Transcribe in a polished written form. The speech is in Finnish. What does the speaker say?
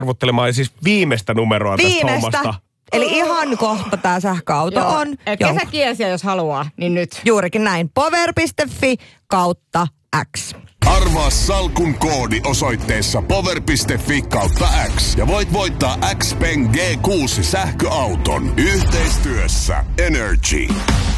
arvottelemaan siis viimeistä numeroa tästä hommasta. Eli ihan kohta tämä sähköauto on. Kesäkiesiä jos haluaa, niin nyt. Juurikin näin. Power.fi/X. Arvaa salkun koodi osoitteessa power.fi/X ja voit voittaa Xpeng G6 sähköauton yhteistyössä Energy.